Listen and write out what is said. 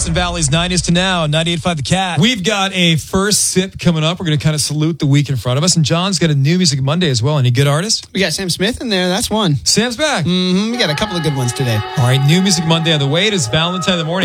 Hudson Valley's 90s to now, 98.5 The Cat. We've got a first sip coming up. We're going to kind of salute the week in front of us. And John's got a new Music Monday as well. Any good artists? We got Sam Smith in there. That's one. Sam's back. We got a couple of good ones today. All right, new Music Monday on the way. It is Valentine in the morning.